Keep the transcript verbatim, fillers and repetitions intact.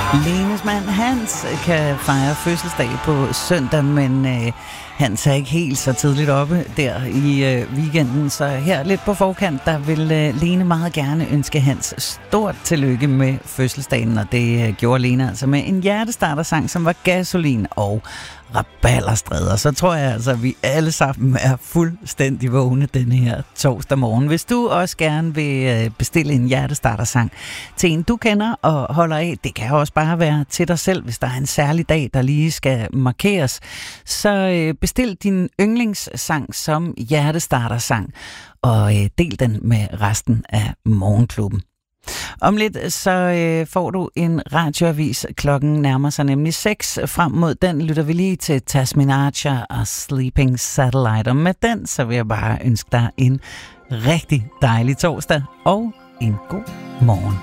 Lenes mand Hans kan fejre fødselsdag på søndag, men øh, Hans er ikke helt så tidligt oppe der i øh, weekenden, så her lidt på forkant, der vil øh, Lene meget gerne ønske Hans stort tillykke med fødselsdagen, og det øh, gjorde Lene altså med en hjertestartersang, som var Gasolin og Rabalderstræder. Så tror jeg altså, at vi alle sammen er fuldstændig vågne denne her torsdag morgen. Hvis du også gerne vil bestille en hjertestartersang til en, du kender og holder af, det kan også bare være til dig selv, hvis der er en særlig dag, der lige skal markeres, så bestil din yndlingssang som hjertestartersang og del den med resten af Morgenklubben. Om lidt så øh, får du en radioavis. Klokken nærmer sig nemlig seks. Frem mod den lytter vi lige til Tasmin Archer og Sleeping Satellite. Og med den så vil jeg bare ønske dig en rigtig dejlig torsdag og en god morgen.